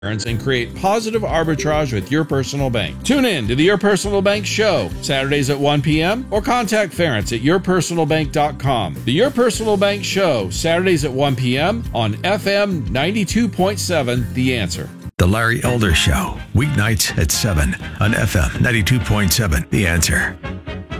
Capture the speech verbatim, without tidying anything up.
and create positive arbitrage with your personal bank. Tune in to the Your Personal Bank Show, Saturdays at one p.m. or contact Ference at your personal bank dot com. The Your Personal Bank Show, Saturdays at one p.m. on F M ninety-two point seven, The Answer. The Larry Elder Show, weeknights at seven on F M ninety-two point seven, The Answer.